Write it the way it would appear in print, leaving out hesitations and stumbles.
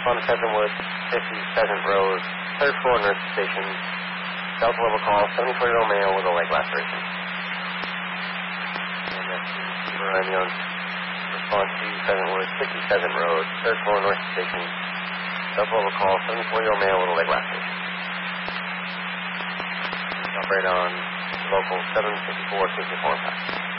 Respond to Pheasantwood, 50 Pheasant Road, 3rd floor, nurse station. Delta level call, 74-year-old male with a leg laceration. And that's Fever Ambulance. Respond to Pheasantwood, 50 Pheasant Road, 3rd floor, north station. Delta level call, 74-year-old male with a leg laceration. Operate on local 754 Kingston Farm.